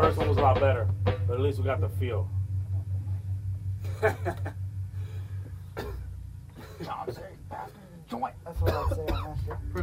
first one was a lot better, but at least we got the feel. John said, pass me the joint. That's what I'd say on that shit.